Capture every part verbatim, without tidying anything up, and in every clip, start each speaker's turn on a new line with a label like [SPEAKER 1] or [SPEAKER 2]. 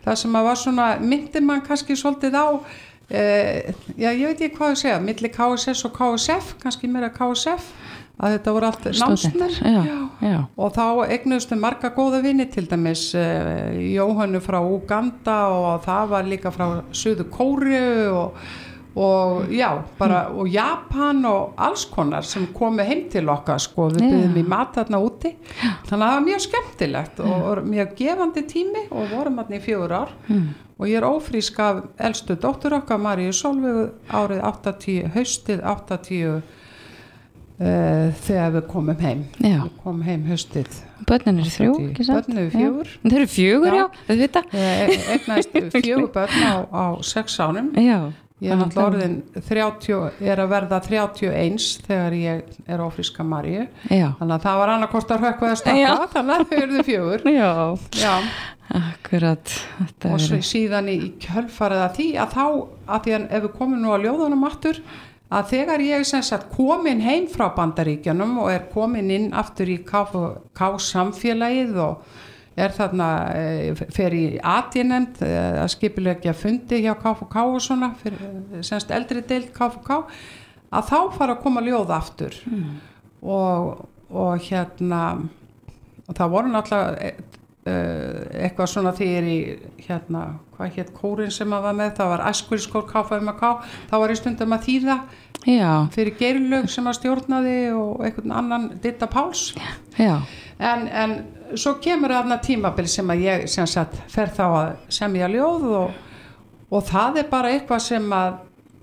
[SPEAKER 1] það sem að var svona myndi mann kannski svolítið á eh, já ég veit ekki hvað að segja milli K S S og K S F kannski meira K S F að þetta voru allt námsmenn
[SPEAKER 2] já, já.
[SPEAKER 1] og þá eignuðustu marga góða vini til dæmis eh, Jóhannu frá Uganda og það var líka frá Suður Kóreu og, og já, bara mm. og Japan og alls konar sem komu heim til okkar sko, við byggðum í mat þarna úti þannig að það var mjög skemmtilegt og, og mjög gefandi tími og vorum þarna í fjögur ár mm. og ég er ófrísk af elstu dóttur okkar Maríu Sólveigu árið áttatíu, haustið áttatíu Uh, þegar við komum heim
[SPEAKER 2] já.
[SPEAKER 1] við komum heim haustið
[SPEAKER 2] börnin eru þrjú, ekki sant?
[SPEAKER 1] Börnin eru fjögur
[SPEAKER 2] já. Þeir eru fjögur, já, þau vita
[SPEAKER 1] Egnaðist fjögur börn á, á sex ánum
[SPEAKER 2] já.
[SPEAKER 1] Ég er náttúrulega orðin þrjátíu, er að verða þrjátíu og eins þegar ég er ófríska Maríu
[SPEAKER 2] já.
[SPEAKER 1] Þannig að það var annarkvort að hrökkva eða stökkva þannig að þau eruðu fjögur
[SPEAKER 2] já.
[SPEAKER 1] Já.
[SPEAKER 2] Akkurat
[SPEAKER 1] og svo síðan í kjölfarið að því að þá, að því að ef við komum nú að ljóðunum aftur að þegar ég sem sagt komin heim frá Bandaríkjunum og er komin inn aftur í K F K samfélagið og er þarna fer í A D-nefnd að skipuleggja fundi hjá K F K og svona fyrir semst eldri deild K F K að þá fara að koma ljóð aftur mm. og, og hérna og það voru náttúrulega eitthvað svona þegar í hérna, hvað hétt kórin sem að var með, það var æskulskór K F M K, þá var ég stundum að þýða
[SPEAKER 2] já. Fyrir
[SPEAKER 1] Geirlaug sem að stjórnaði og einhvern annan Ditta Páls
[SPEAKER 2] já.
[SPEAKER 1] En, en svo kemur þarna tímabil sem að ég sem sagt fer þá að semja ljóð og, og það er bara eitthvað sem að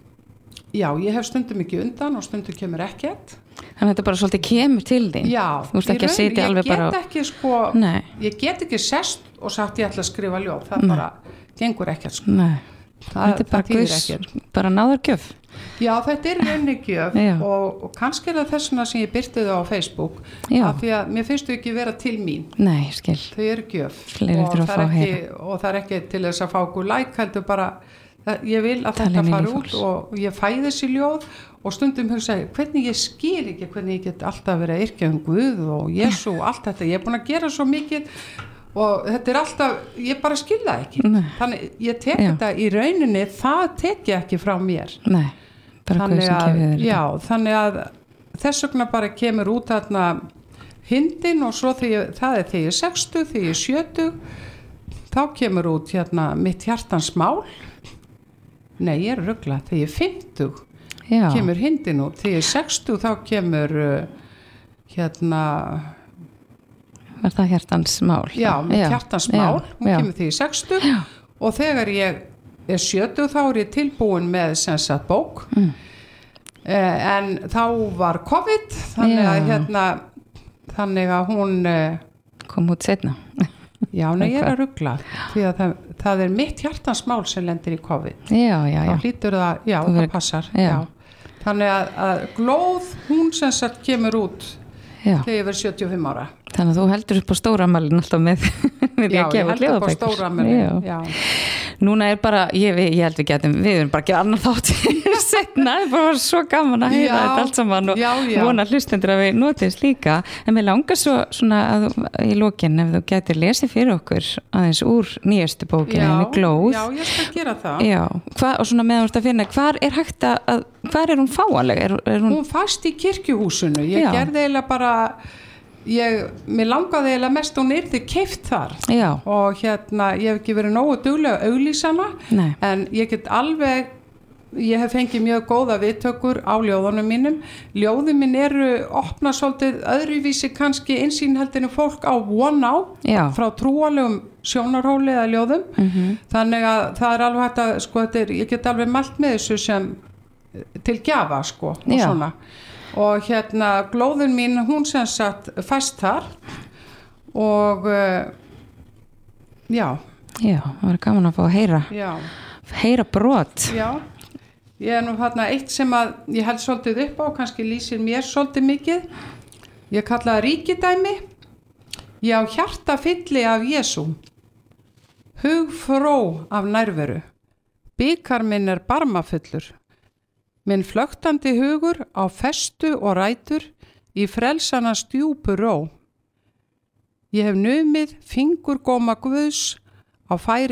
[SPEAKER 1] já, ég hef stundum ekki undan og stundum kemur ekkert
[SPEAKER 2] þannig að þetta bara svolítið kemur til þín
[SPEAKER 1] já,
[SPEAKER 2] þú veist ekki að sitja alveg bara
[SPEAKER 1] ég get ekki sko
[SPEAKER 2] Nei. Ég
[SPEAKER 1] get ekki sest og sagt ég ætla að skrifa ljóð það Nei. Bara gengur ekkert sko.
[SPEAKER 2] það, þetta er bara guðs bara náðargjöf
[SPEAKER 1] já þetta er raunigjöf og, og kannski er það þessuna sem ég byrti þau á Facebook
[SPEAKER 2] já.
[SPEAKER 1] Af því að mér finnst þau ekki vera til mín
[SPEAKER 2] Nei, skil
[SPEAKER 1] þau eru gjöf
[SPEAKER 2] og
[SPEAKER 1] það er, ekki, og það er ekki til þess að fá okkur like heldur bara það, ég vil að Talin þetta fara út og ég fæ þessi ljóð og stundum hugsa hvernig ég skil ekki hvernig ég get alltaf verið að yrkja um Guð og Jesú og allt þetta, ég er búin að gera svo mikið og þetta er alltaf, ég bara skil það ekki Nei. Þannig ég tek já. Þetta í rauninni, það tek ég ekki frá mér
[SPEAKER 2] Nei, bara Guð sem kefið þér
[SPEAKER 1] já, þannig að þess vegna bara kemur út þarna hindin og svo þegar, það er þegar ég er sextug, þegar ég er sjötug þá kemur út hérna mitt hjartans mál nei, ég er ruglað, þegar ég er fimmtug já. Kemur hindin út, þegar ég er sextug þá kemur uh, hérna
[SPEAKER 2] var það hjartans mál
[SPEAKER 1] já, mitt
[SPEAKER 2] já.
[SPEAKER 1] Hjartans mál,
[SPEAKER 2] já.
[SPEAKER 1] hún
[SPEAKER 2] Já.
[SPEAKER 1] Kemur þegar ég er sextug já. Og þegar ég er sjötug þá er ég tilbúin með sem sagt bók mm. eh, en þá var COVID þannig að hérna þannig að hún eh,
[SPEAKER 2] kom út setna
[SPEAKER 1] já, nei, ég er að rugla því að það, það er mitt hjartans mál sem lendir í COVID
[SPEAKER 2] já, já, já.
[SPEAKER 1] þá hlýtur það, já,
[SPEAKER 2] Þú
[SPEAKER 1] það
[SPEAKER 2] verið,
[SPEAKER 1] passar
[SPEAKER 2] já.
[SPEAKER 1] Já. Þannig að, að glóð hún sem sagt kemur út
[SPEAKER 2] já.
[SPEAKER 1] Þegar ég verið sjötíu og fimm ára
[SPEAKER 2] þannig að þú heldur upp á stóramælin alltaf með
[SPEAKER 1] já, ég held upp á stóramælin já.
[SPEAKER 2] Núna er bara, ég, ég held við getum við erum bara ekki annar þátt setna, það er bara svo gaman að heyra já, þetta allt saman og
[SPEAKER 1] já, já.
[SPEAKER 2] Vona hlustendur að við notist líka en mér langar svo svona að í lokin ef þú getur lesið fyrir okkur aðeins úr nýjastu bókinni Glóð
[SPEAKER 1] já, ég skal gera það
[SPEAKER 2] já, hva, og svona meðan þú ert að finna hvar er hægt að, hvar er hún fáanleg er, er hún...
[SPEAKER 1] hún fast í kirkjuhúsinu ég já. Gerði eiginlega bara ég, mér langaði eiginlega mest hún yrði keypt þar
[SPEAKER 2] já.
[SPEAKER 1] Og hérna, ég hef ekki verið nógu duglega að auglýsa hana
[SPEAKER 2] Nei.
[SPEAKER 1] En ég get alveg ég hef fengið mjög góða viðtökur á ljóðunum mínum ljóðum mín eru opna svolítið öðruvísi kannski einsýnheldinu fólk á von á
[SPEAKER 2] já.
[SPEAKER 1] Frá trúalegum sjónarhóli eða ljóðum
[SPEAKER 2] mm-hmm.
[SPEAKER 1] þannig að það er alveg hægt að sko, er, ég get alveg mælt með þessu sem til gjafa sko og
[SPEAKER 2] já.
[SPEAKER 1] Svona og hérna glóðin mín hún sem sagt fæst þar og uh, já
[SPEAKER 2] já, það var gaman að fá að heyra
[SPEAKER 1] já.
[SPEAKER 2] Heyra brot
[SPEAKER 1] já, ég er nú þarna eitt sem að ég held svolítið upp á kannski lýsir mér svolítið mikið ég kalla það ríkidæmi ég á hjarta fylli af Jesú hug fró af nærveru bikar minn er barmafullur minn flöktandi hugur á festu og rætur í frelsana stjúpu ró. Ég hef numið fingurgóma Guðs á færi